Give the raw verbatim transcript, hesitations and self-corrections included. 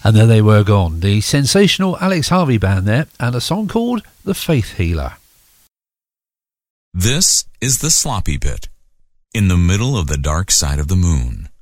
And then they were gone. The sensational Alex Harvey Band there, and a song called The Faith Healer. This is the sloppy bit. In the middle of the dark side of the moon.